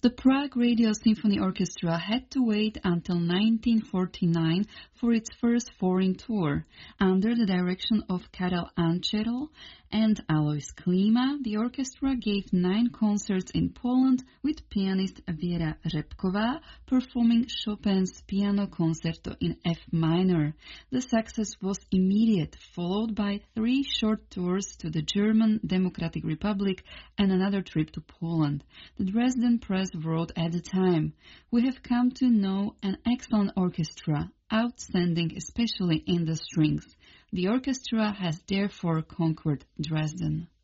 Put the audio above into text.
The Prague Radio Symphony Orchestra had to wait until 1949 for its first foreign tour. Under the direction of Karel Ančerl and Alois Klima, the orchestra gave 9 concerts in Poland with pianist Věra Řepková performing Chopin's Piano Concerto in F minor. The success was immediate, followed by 3 short tours to the German Democratic Republic and another trip to Poland. The Dresden Press wrote at the time, "We have come to know an excellent orchestra, outstanding especially in the strings. The orchestra has therefore conquered Dresden."